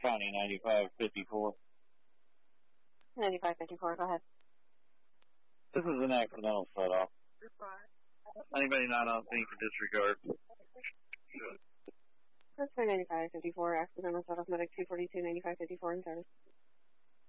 County 9554. 9554, go ahead. This is an accidental set-off. Anybody not on scene for disregard? That's for 9554, accidental set-off, medic 242, 9554 in service.